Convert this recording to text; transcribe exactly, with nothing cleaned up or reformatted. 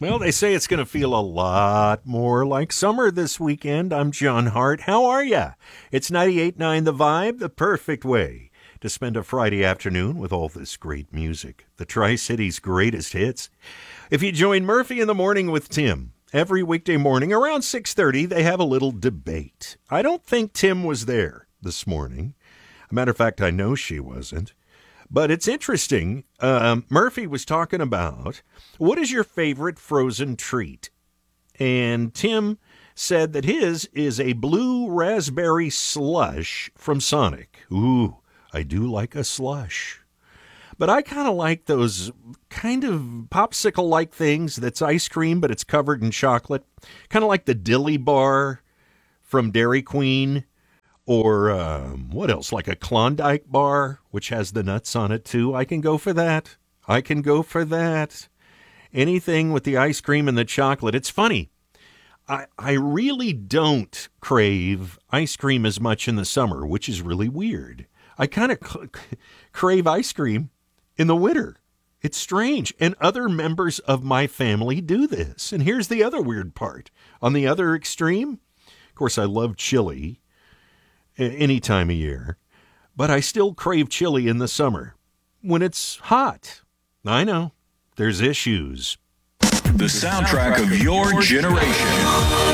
Well, they say it's going to feel a lot more like summer this weekend. I'm John Hart. How are ya? It's ninety-eight point nine The Vibe, the perfect way to spend a Friday afternoon with all this great music, the Tri-City's greatest hits. If you join Murphy in the Morning with Tim, every weekday morning around six thirty, they have a little debate. I don't think Tim was there this morning. As a matter of fact, I know she wasn't. But it's interesting. Um, Murphy was talking about, what is your favorite frozen treat? And Tim said that his is a blue raspberry slush from Sonic. Ooh, I do like a slush. But I kind of like those kind of popsicle-like things that's ice cream, but it's covered in chocolate. Kind of like the Dilly Bar from Dairy Queen. Or um, what else? Like a Klondike bar, which has the nuts on it too. I can go for that. I can go for that. Anything with the ice cream and the chocolate. It's funny. I, I really don't crave ice cream as much in the summer, which is really weird. I kind of c- crave ice cream in the winter. It's strange. And other members of my family do this. And here's the other weird part. On the other extreme, of course, I love chili any time of year, but I still crave chili in the summer when it's hot. I know, there's issues. The soundtrack of your generation.